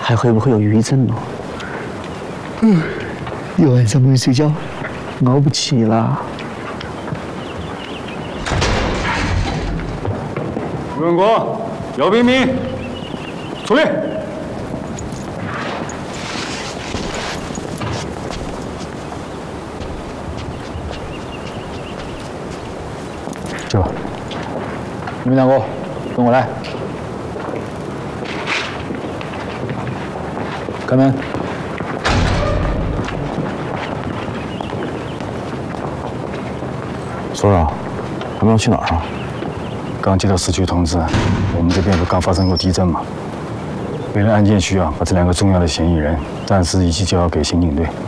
还会不会有抑郁症呢？一晚上没睡觉，熬不起了。 吴永国、姚冰冰，出列。去吧，你们两个跟我来。开门。所长，他们要去哪儿啊？刚接到市区通知，我们这边不刚发生过地震吗？为了案件需要，把这2个重要的嫌疑人暂时一起交给刑警队。